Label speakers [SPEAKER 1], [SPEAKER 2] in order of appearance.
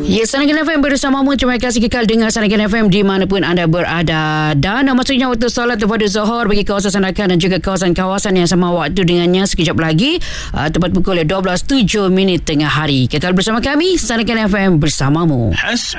[SPEAKER 1] Ya, Sanagan FM bersamamu. Terima kasih kekal dengar Sanagan FM di manapun anda berada. Dan maksudnya waktu solat pada Zohor bagi kawasan Sanagan dan juga kawasan-kawasan yang sama waktu dengannya sekejap lagi, tepat pukul 12:07 tengah hari. Kekal bersama kami, Sanagan FM bersamamu.